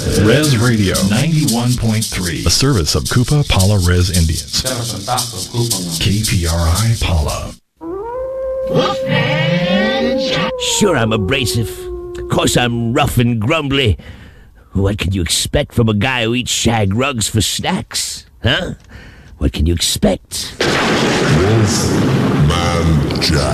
Res Radio 91.3, a service of Kupa Pala Res Indians. KPRI Pala. Sure, I'm abrasive. Of course, I'm rough and grumbly. What can you expect from a guy who eats shag rugs for snacks? Huh? What can you expect? Wolfman Jack.